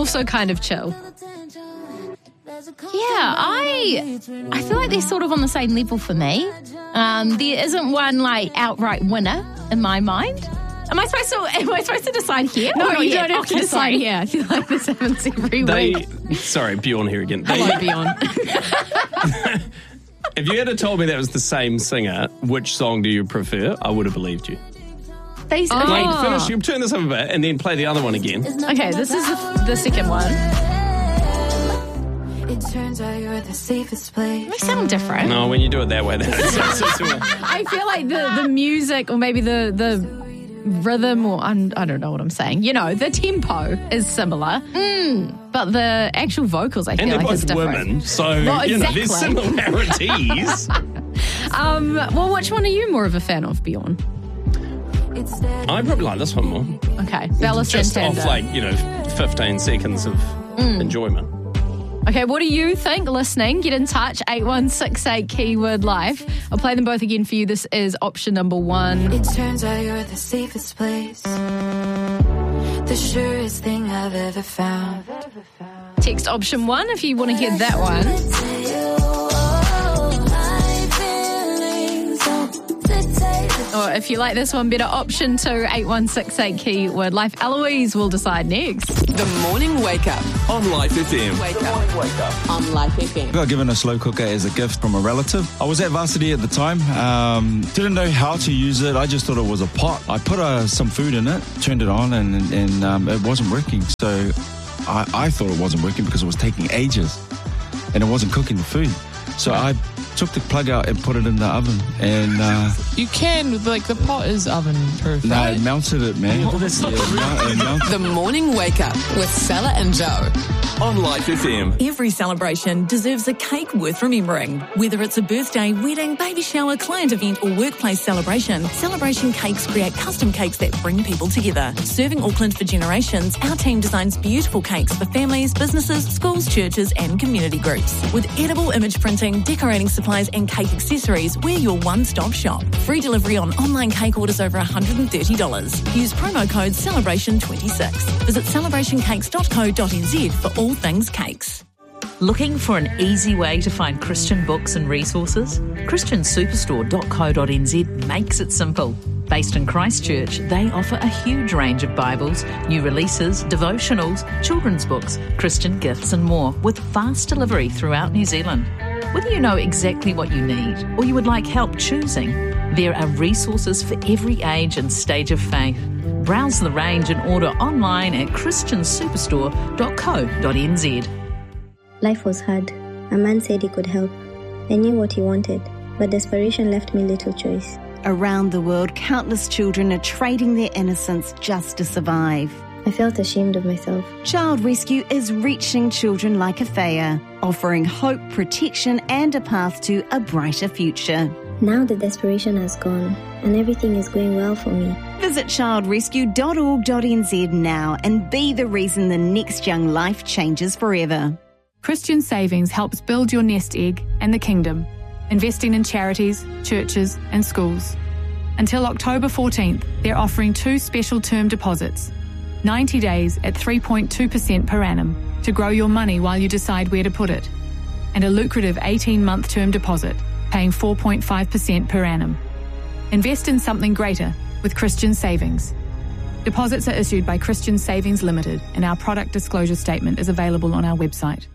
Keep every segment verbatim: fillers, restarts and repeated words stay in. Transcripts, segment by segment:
also kind of chill. Yeah, I I feel like they're sort of on the same level for me. Um, there isn't one like outright winner in my mind. Am I supposed to? Am I supposed to decide here? No, you yet? don't have okay, to decide sorry. here. I feel like this happens every They, week. sorry, Bjorn here again. They, Hello, Bjorn. If you had told me that was the same singer, which song do you prefer? I would have believed you. They, Oh. okay, Wait, finish. You turn this up a bit and then play the other one again. okay, this is the, the second one. It turns out you're the safest place. They sound different. No, when you do it that way, that's, that's, that's, I feel like the, the music or maybe the, the rhythm or I'm, I don't know what I'm saying. You know, the tempo is similar, mm, but the actual vocals I and feel they're like is both different. women, so Well, you know there's exactly. similarities. Um, well, which one are you more of a fan of, Bjorn? I probably like this one more. Okay, Bella Just Santander. off like, you know, fifteen seconds of Mm. enjoyment. Okay, what do you think? Listening, get in touch, eight one six eight keyword life. I'll play them both again for you. This is option number one. It turns out you're the safest place. The surest thing I've ever found. Text option one if you want to hear that one. Or if you like this one better, option two, eight one six eight keyword life. Eloise will decide next. The Morning Wake Up. On Life F M. Wake up. Wake up. On Life F M. I got given a slow cooker as a gift from a relative. I was at varsity at the time. Um, didn't know how to use it. I just thought it was a pot. I put uh, some food in it, turned it on, and, and um, it wasn't working. So I, I thought it wasn't working because it was taking ages and it wasn't cooking the food. So I took the plug out and put it in the oven. And uh, You can, like, the pot is oven proof, no, right? it melted it, man. Yeah, it mel- it melted. The Morning Wake Up with Stella and Joe. On Life F M. Every celebration deserves a cake worth remembering. Whether it's a birthday, wedding, baby shower, client event or workplace celebration, Celebration Cakes create custom cakes that bring people together. Serving Auckland for generations, our team designs beautiful cakes for families, businesses, schools, churches and community groups. With edible image printing, decorating supplies and cake accessories, we're your one-stop shop. Free delivery on online cake orders over one hundred thirty dollars. Use promo code celebration twenty-six. Visit celebration cakes dot co dot n z for all things cakes. Looking for an easy way to find Christian books and resources? christian superstore dot co dot n z makes it simple. Based in Christchurch, they offer a huge range of Bibles, new releases, devotionals, children's books, Christian gifts and more, with fast delivery throughout New Zealand. Whether you know exactly what you need or you would like help choosing, there are resources for every age and stage of faith. Browse the range and order online at christian superstore dot co dot n z. Life was hard. A man said he could help. I knew what he wanted, but desperation left me little choice. Around the world, countless children are trading their innocence just to survive. I felt ashamed of myself. Child Rescue is reaching children like Afea, offering hope, protection and a path to a brighter future. Now the desperation has gone, and everything is going well for me. Visit child rescue dot org dot n z now and be the reason the next young life changes forever. Christian Savings helps build your nest egg and the kingdom, investing in charities, churches and schools. Until October fourteenth, they're offering two special term deposits, ninety days at three point two percent per annum to grow your money while you decide where to put it, and a lucrative eighteen-month term deposit paying four point five percent per annum. Invest in something greater with Christian Savings. Deposits are issued by Christian Savings Limited, and our product disclosure statement is available on our website.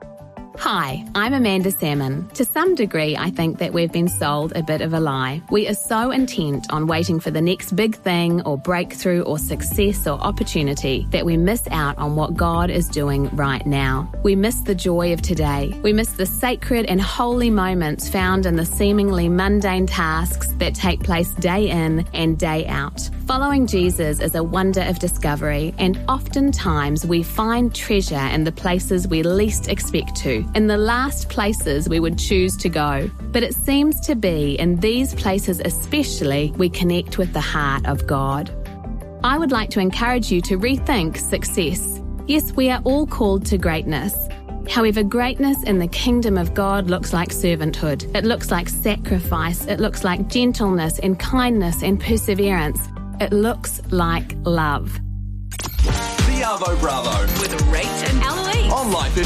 Hi, I'm Amanda Salmon. To some degree, I think that we've been sold a bit of a lie. We are so intent on waiting for the next big thing or breakthrough or success or opportunity that we miss out on what God is doing right now. We miss the joy of today. We miss the sacred and holy moments found in the seemingly mundane tasks that take place day in and day out. Following Jesus is a wonder of discovery, and oftentimes we find treasure in the places we least expect to, in the last places we would choose to go. But it seems to be in these places especially we connect with the heart of God. I would like to encourage you to rethink success. Yes, we are all called to greatness. However, greatness in the kingdom of God looks like servanthood. It looks like sacrifice. It looks like gentleness and kindness and perseverance. It looks like love. The Arvo Bravo. With a rated Life